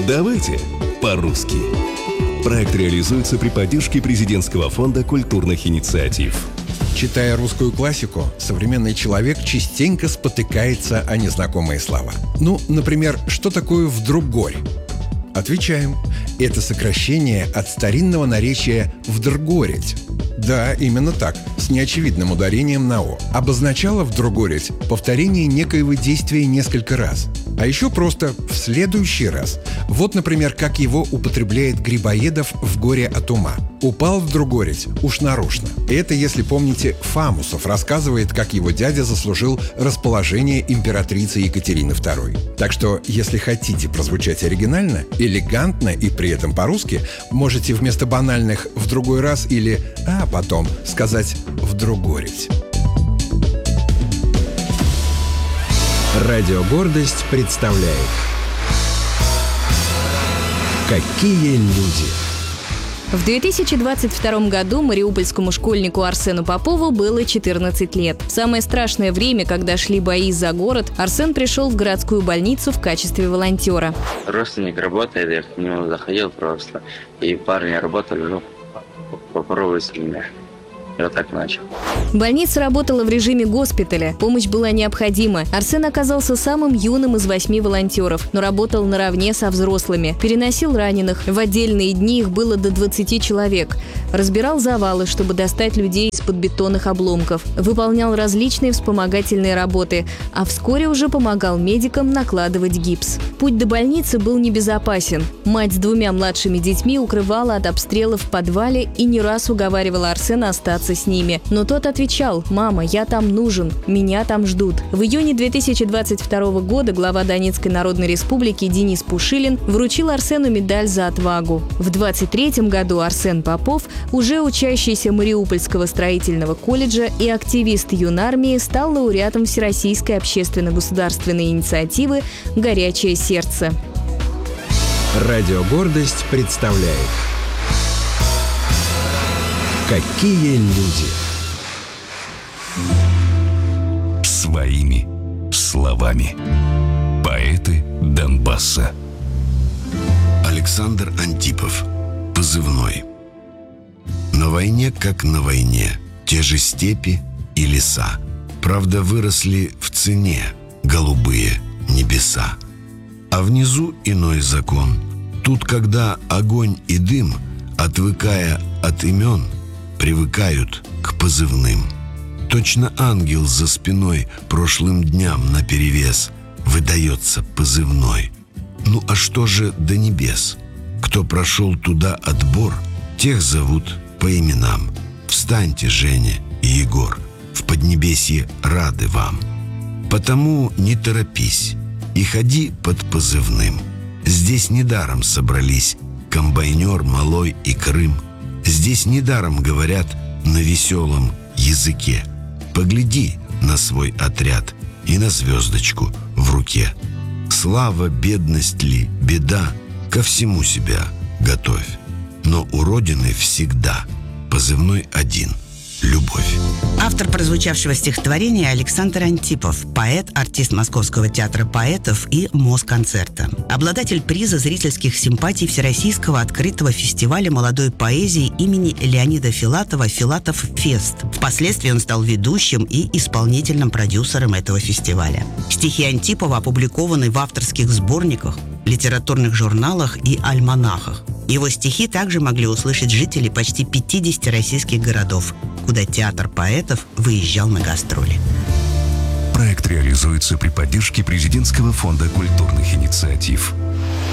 Давайте по-русски. Проект реализуется при поддержке Президентского фонда культурных инициатив. Читая русскую классику, современный человек частенько спотыкается о незнакомые слова. Например, что такое «вдругорь»? Отвечаем. Это сокращение от старинного наречия «вдргорить». Да, именно так, с неочевидным ударением на «о». Обозначало «вдругорить» повторение некоего действия несколько раз. А еще просто «в следующий раз». Вот, например, как его употребляет Грибоедов в «Горе от ума». «Упал вдругорить, уж нарочно». Это, если помните, Фамусов рассказывает, как его дядя заслужил расположение императрицы Екатерины II. Так что, если хотите прозвучать оригинально, элегантно и при этом по-русски, можете вместо банальных «в другой раз» или «а потом» сказать «вдругорить». Радио «Гордость» представляет «Какие люди». В 2022 году мариупольскому школьнику Арсену Попову было 14 лет. В самое страшное время, когда шли бои за город, Арсен пришел в городскую больницу в качестве волонтера. Родственник работает, я к нему заходил просто, и парни работали, попробуй с меня. Я вот так начал. Больница работала в режиме госпиталя. Помощь была необходима. Арсен оказался самым юным из 8 волонтеров, но работал наравне со взрослыми. Переносил раненых. В отдельные дни их было до 20 человек. Разбирал завалы, чтобы достать людей из-под бетонных обломков. Выполнял различные вспомогательные работы, а вскоре уже помогал медикам накладывать гипс. Путь до больницы был небезопасен. Мать с 2 младшими детьми укрывала от обстрелов в подвале и не раз уговаривала Арсена остаться с ними. Но тот отвечал: «Мама, я там нужен, меня там ждут». В июне 2022 года глава Донецкой Народной Республики Денис Пушилин вручил Арсену медаль за отвагу. В 2023 году Арсен Попов, уже учащийся Мариупольского строительного колледжа и активист юнармии, стал лауреатом Всероссийской общественно-государственной инициативы «Горячее сердце». Радио «Гордость» представляет «Какие люди». Своими словами. Поэты Донбасса. Александр Антипов. Позывной. На войне, как на войне, те же степи и леса. Правда, выросли в цене голубые небеса. А внизу иной закон. Тут, когда огонь и дым, отвыкая от имен, привыкают к позывным. Точно ангел за спиной прошлым дням наперевес выдается позывной. Ну а что же до небес? Кто прошел туда отбор, тех зовут по именам. Встаньте, Женя и Егор, в Поднебесье рады вам. Потому не торопись и ходи под позывным. Здесь недаром собрались комбайнер, Малой и Крым. Здесь недаром говорят на веселом языке. Погляди на свой отряд и на звездочку в руке. Слава, бедность ли, беда, ко всему себя готовь. Но у Родины всегда позывной один — любовь. Автор прозвучавшего стихотворения Александр Антипов, поэт, артист Московского театра поэтов и Москонцерта. Обладатель приза зрительских симпатий Всероссийского открытого фестиваля молодой поэзии имени Леонида Филатова «Филатов Фест». Впоследствии он стал ведущим и исполнительным продюсером этого фестиваля. Стихи Антипова опубликованы в авторских сборниках, литературных журналах и альманахах. Его стихи также могли услышать жители почти 50 российских городов, куда театр поэтов выезжал на гастроли. Проект реализуется при поддержке Президентского фонда культурных инициатив.